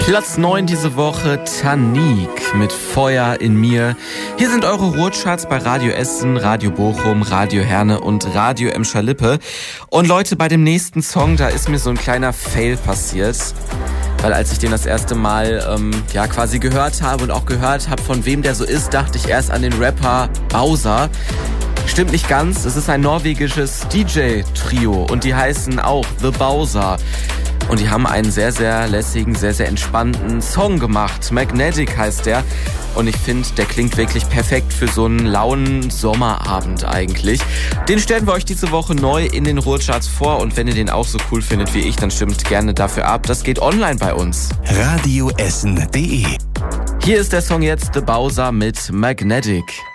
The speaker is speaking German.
Platz 9 diese Woche, Tanik mit Feuer in mir. Hier sind eure Ruhrcharts bei Radio Essen, Radio Bochum, Radio Herne und Radio Emscher-Lippe. Und Leute, bei dem nächsten Song, da ist mir so ein kleiner Fail passiert. Weil als ich den das erste Mal quasi gehört habe und auch gehört habe, von wem der so ist, dachte ich erst an den Rapper Bowser. Stimmt nicht ganz, es ist ein norwegisches DJ-Trio und die heißen auch The Bowser. Und die haben einen sehr, sehr lässigen, sehr, sehr entspannten Song gemacht. Magnetic heißt der. Und ich finde, der klingt wirklich perfekt für so einen lauen Sommerabend eigentlich. Den stellen wir euch diese Woche neu in den Ruhrcharts vor. Und wenn ihr den auch so cool findet wie ich, dann stimmt gerne dafür ab. Das geht online bei uns. radioessen.de. Hier ist der Song jetzt The Bowser mit Magnetic.